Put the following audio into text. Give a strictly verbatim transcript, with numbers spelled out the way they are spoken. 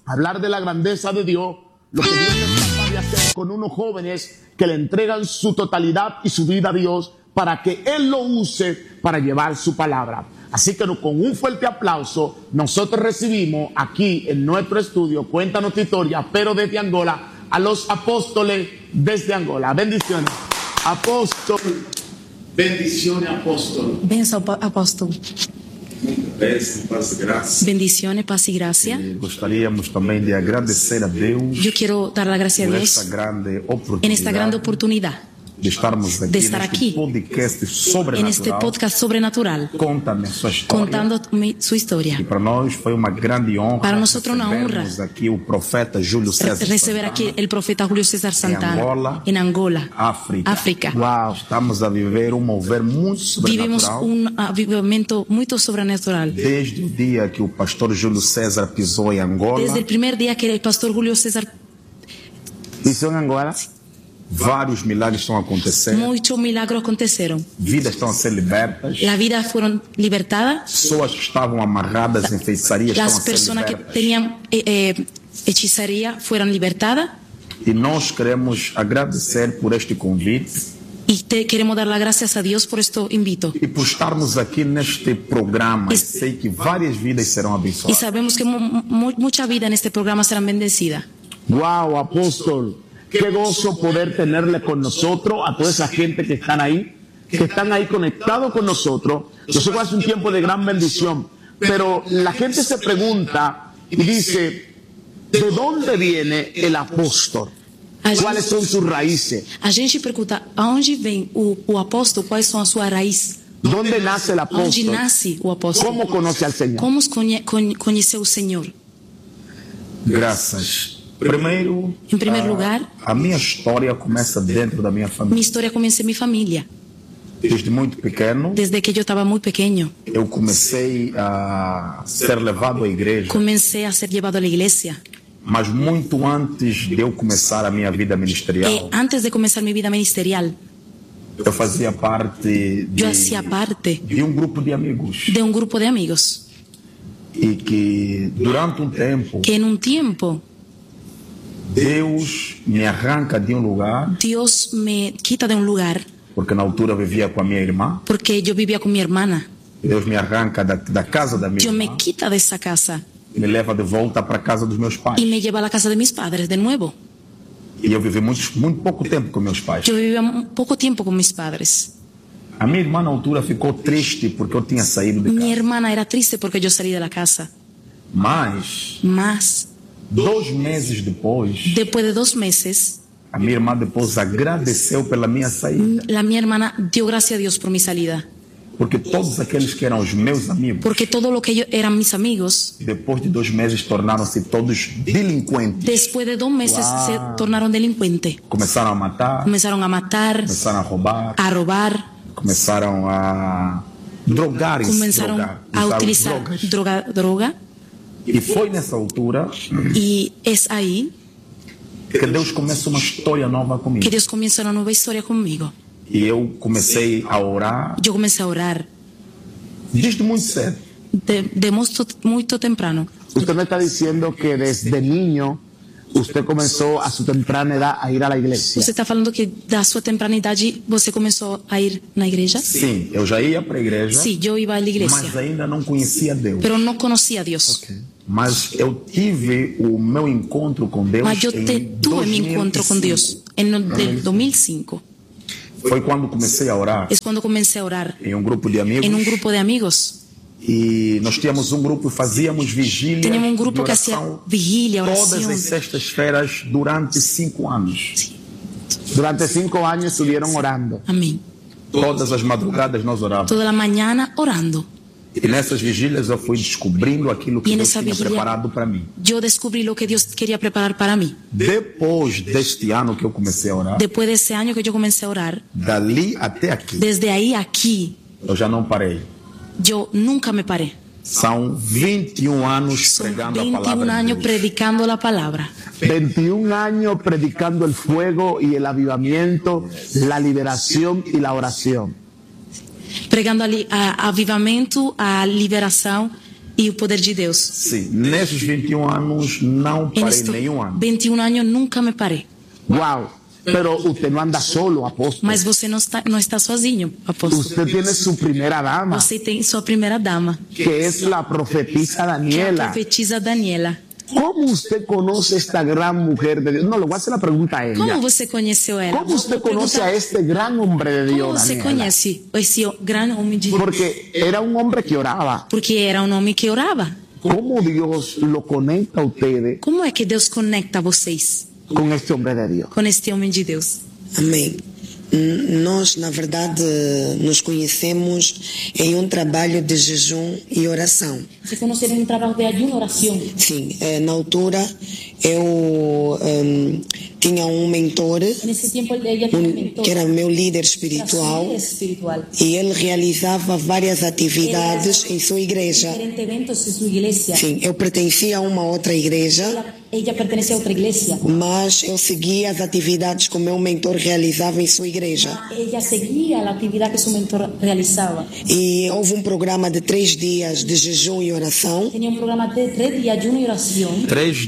hablar de la grandeza de Dios, lo que Dios es capaz de hacer con unos jóvenes que le entregan su totalidad y su vida a Dios para que Él lo use para llevar su palabra. Así que con un fuerte aplauso, nosotros recibimos aquí en nuestro estudio, Cuéntanos tu historia, pero desde Angola, a los apóstoles desde Angola. Bendiciones. Apóstol. Bendiciones, apóstol. Benção, apóstolo. Bênção, paz e graça. Bendiciones, paz y gracia. E gostaríamos também de agradecer a Deus Yo quiero dar la gracia a por Dios esta grande oportunidade en esta grande oportunidad de estarmos aqui de estar neste aquí, podcast en sobrenatural. este podcast sobrenatural, Conta-me a sua história. contando mi- su historia. E para nós foi uma grande honra Para nosotros una honra recebermos aqui o profeta Júlio Re- César Receber Santana, aquí el profeta Julio César Santana Angola, en Angola, África. África. Wow. Estamos a viver um mover muito Vivimos sobrenatural. un avivamiento muy sobrenatural. Desde o dia que o pastor Júlio César pisou em Angola, Desde el primer día que el pastor Julio César, ¿Hizo en Angola? vários milagres estão a acontecer, muchos milagros aconteceron. vidas estão a ser libertas, La vida fueron libertadas. pessoas que estavam amarradas em feitiçaria estão Las a ser personas que libertas. tenían eh, eh, hechicería fueron libertadas. E nós queremos agradecer por este convite Y te queremos dar las gracias a Dios por esto invito. e por estarmos aqui neste programa. E Es- sei que várias vidas serão Y abençoadas. sabemos que mu- mu- mucha vida en este programa serán bendecidas. Wow, apóstol. Qué gozo poder tenerle con nosotros a toda esa gente que están ahí, que están ahí conectados con nosotros. Yo sé que hace un tiempo de gran bendición, pero la gente se pregunta y dice, ¿de dónde viene el apóstol? A ¿Cuáles gente, son sus raíces? a gente pergunta aonde vem o, o apóstolo, quais são a sua raiz, ¿Dónde nace el onde apóstol? nasce o apóstolo, ¿Cómo conoce al Señor? como conhe, conhe, conheceu o Senhor. Graças. Primeiro, Em primeiro a- lugar, a minha história começa dentro da minha minha família. história começa em minha família. Desde muito pequeno, Desde que eu estava muito pequeno, eu comecei a ser levado à igreja, comecei a ser levado à igreja. mas muito antes de eu começar a minha vida E ministerial, antes de começar minha vida ministerial, eu fazia parte de, eu fazia parte de um grupo de amigos de um grupo de amigos e que durante um tempo que em um tempo Deus me arranca de um lugar, Deus me quita de um lugar, porque na altura eu vivia com a minha irmã. porque eu vivia com minha irmã. Deus me arranca da, da casa da minha Deus me irmã quita dessa casa e me leva de volta para a casa dos meus pais. e me lleva à casa de mis padres de novo. E eu vivi muito, muito pouco tempo com meus pais. Eu vivia um pouco tempo com meus padres. A minha irmã na altura ficou triste porque eu tinha saído de Minha casa. irmã era triste porque eu saí da casa. Mas, Mas, dois meses depois, depois de dois meses, a minha irmã depois agradeceu pela minha saída. a minha irmã deu graças a Deus por minha saída. Porque todos aqueles que eram os meus amigos, Porque todo lo que ellos eran mis amigos, depois de dois meses tornaram-se todos delinquentes. después de dos meses se tornaron delincuentes. Começaram a matar, Comenzaron a matar, começaram a roubar, a robar, começaram a drogar, comenzaron drogar a usar utilizar drogas. droga, droga. E foi nessa altura Y es ahí que Deus começa uma história nova comigo. que Dios comienza una nueva historia conmigo. E eu comecei a orar Yo comencé a orar desde muito cedo. de, de muy, muy temprano. Usted me está diciendo que desde niño usted comenzó a su temprana edad a ir a la iglesia. Você está falando que da sua temprana idade você começou a ir na igreja? Sim, eu já ia para a igreja, Sí, yo iba a la mas iglesia, ainda não conhecia Deus. pero no conocía a Dios. Mas eu tive o meu encontro com Deus Mas yo em te, tuve mi encuentro con dois mil e Dios cinco. en el del dos mil cinco. Foi quando comecei a orar Es cuando comencé a orar em um grupo de amigos. en un grupo de amigos. E nós tínhamos um grupo e fazíamos vigília Teníamos un grupo de que hacía oração vigilia, todas oración. as sextas-feiras durante cinco anos. Durante cinco años estuvieron orando. Amén. Todas as madrugadas nós orávamos. Toda la mañana orando. E nessas vigílias eu fui descobrindo aquilo que E Deus nessa tinha vigília- preparado para mim. Yo descubrí lo que Dios quería preparar para mí. Depois deste ano que eu comecei a orar, Después de ese año que yo comencé a orar, dali até aqui, desde ahí a aquí, eu já não parei. yo nunca me paré. São vinte e um anos Son pregando a veintiún palavra de años Deus. predicando la palabra. veintiún años predicando el fuego y el avivamiento, la liberación y la oración. Pregando ali a avivamento, a liberação e o poder de Deus. Sim, nesses vinte e um anos não En parei estos nenhum ano. veintiún años nunca me parei. Wow. Pero usted no anda solo, apóstol. Mas você não está, não está sozinho, apóstolo. Usted tiene su primera dama, Você tem sua primeira dama, que es la profetisa que é a Daniela. profetisa Daniela. ¿Cómo usted conoce esta gran mujer de Dios? No, le voy a hacer la pregunta a ella. Como você conheceu ela? ¿Cómo usted Vou conoce perguntar, a este gran hombre de como Dios, você Daniela? conhece esse grande homem de Deus? Porque era un hombre que oraba. Porque era um homem que orava. ¿Cómo Dios lo conecta a ustedes Como é que Deus conecta vocês con este hombre de Dios? com este homem de Deus? Amém. N- Nós, na verdade, nos conhecemos em um trabalho de jejum e oração. Se conheceram em um trabalho de ayuno e oração. Sim, eh, na altura eu ehm, tinha um mentor, Nesse tempo ela tinha um um, mentor, que era meu líder era espiritual, líder espiritual. e ele realizava várias atividades em sua igreja. Diferentes eventos em sua igreja. Sim, eu pertencia a uma outra igreja, Ela, ela pertence a outra igreja. mas eu seguia as atividades que o meu mentor realizava em sua igreja. Ella seguía a actividad que su mentor realizaba. E houve um programa de três dias de jejum e oração. Tenía un programa de tres días, ayuno y oración. Três